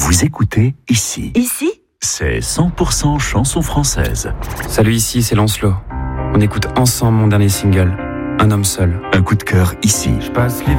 Vous écoutez ici. Ici ? C'est 100% chanson française. Salut, ici c'est Lancelot. On écoute ensemble mon dernier single, Un homme seul. Un coup de cœur ici. Je passe